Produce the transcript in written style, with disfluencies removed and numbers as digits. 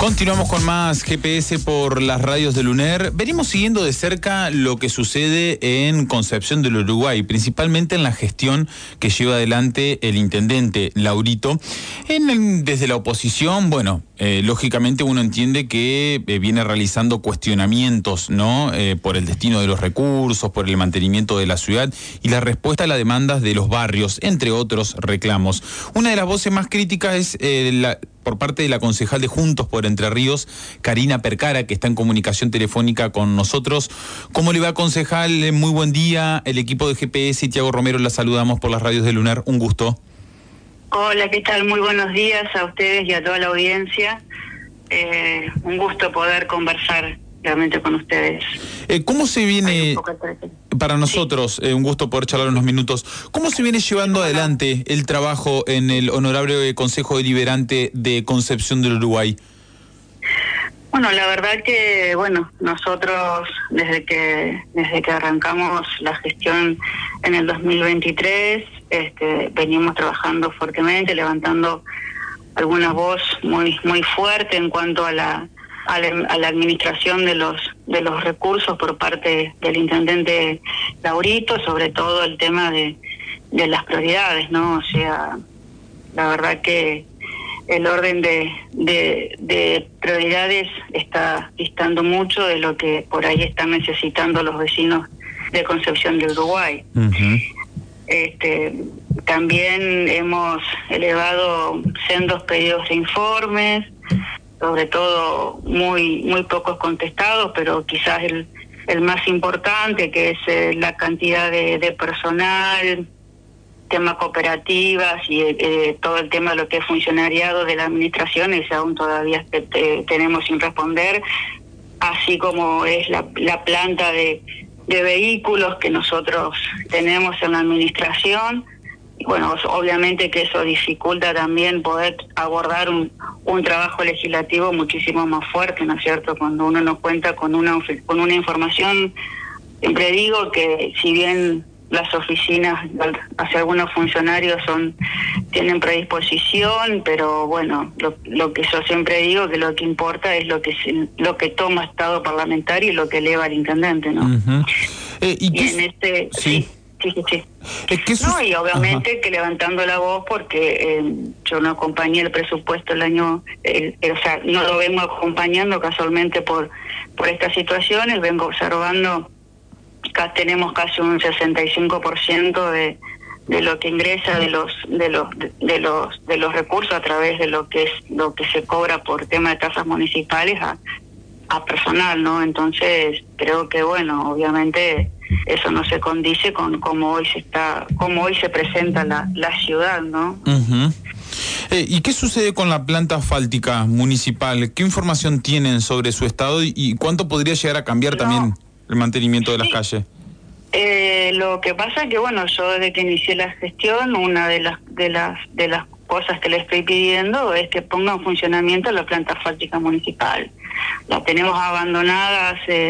Continuamos con más GPS por las radios del UNER. Venimos siguiendo de cerca lo que sucede en Concepción del Uruguay, principalmente en la gestión que lleva adelante el intendente Laurito. Desde la oposición, lógicamente uno entiende que viene realizando cuestionamientos, ¿no? Por el destino de los recursos, por el mantenimiento de la ciudad y la respuesta a las demandas de los barrios, entre otros reclamos. Una de las voces más críticas es por parte de la concejal de Juntos por Entre Ríos, Karina Percara, que está en comunicación telefónica con nosotros. ¿Cómo le va, concejal? Muy buen día. El equipo de GPS y Tiago Romero la saludamos por las radios del UNER. Un gusto. Hola, ¿qué tal? Muy buenos días a ustedes y a toda la audiencia. Un gusto poder conversar realmente con ustedes. ¿Cómo se viene, para nosotros, un gusto poder charlar unos minutos, cómo se viene llevando adelante el trabajo en el Honorable Consejo Deliberante de Concepción del Uruguay? Bueno, la verdad que, nosotros desde que arrancamos la gestión en el 2023, venimos trabajando fuertemente, levantando alguna voz muy fuerte en cuanto a la administración de los recursos por parte del intendente Laurito, sobre todo el tema de las prioridades, ¿no? O sea, la verdad que el orden de prioridades está distando mucho de lo que por ahí están necesitando los vecinos de Concepción del Uruguay. Uh-huh. También hemos elevado sendos pedidos de informes, sobre todo muy pocos contestados, pero quizás el más importante, que es la cantidad de personal, tema cooperativas y todo el tema de lo que es funcionariado de la administración, ese aún todavía tenemos sin responder, así como es la planta de vehículos que nosotros tenemos en la administración. Bueno, obviamente que eso dificulta también poder abordar un trabajo legislativo muchísimo más fuerte, ¿no es cierto? Cuando uno no cuenta con una información. Siempre digo que si bien las oficinas hacia algunos funcionarios tienen predisposición, pero bueno, lo que yo siempre digo que lo que importa es lo que toma Estado parlamentario y lo que eleva al intendente, ¿no? Uh-huh. Y en sí. No, y obviamente Ajá. que levantando la voz, porque yo no acompañé el presupuesto el año, no lo vengo acompañando casualmente por estas situaciones, vengo observando que tenemos casi un 65% de lo que ingresa de los recursos a través de lo que se cobra por tema de tasas municipales a personal, ¿no? Entonces creo que obviamente eso no se condice con cómo hoy se presenta la ciudad, ¿no? Uh-huh. ¿Y qué sucede con la planta asfáltica municipal? ¿Qué información tienen sobre su estado y cuánto podría llegar a cambiar también el mantenimiento de las calles? Lo que pasa es que yo desde que inicié la gestión, una de las cosas que le estoy pidiendo es que ponga en funcionamiento la planta asfáltica municipal. La tenemos abandonada hace